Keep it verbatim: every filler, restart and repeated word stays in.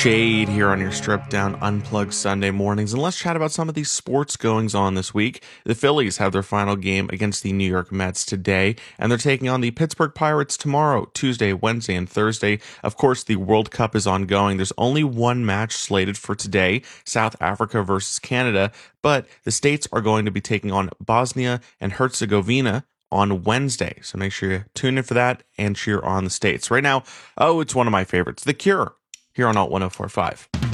Shade here on your stripped down unplugged Sunday mornings, and let's chat about some of these sports goings on this week. The Phillies have their final game against the New York Mets today, and they're taking on the Pittsburgh Pirates tomorrow, Tuesday, Wednesday, and Thursday. Of course, the World Cup is ongoing. There's only one match slated for today, South Africa versus Canada, but the states are going to be taking on Bosnia and Herzegovina on Wednesday. So make sure you tune in for that and cheer on the states. Right now, oh, it's one of my favorites, The Cure, here on Alt one oh four point five.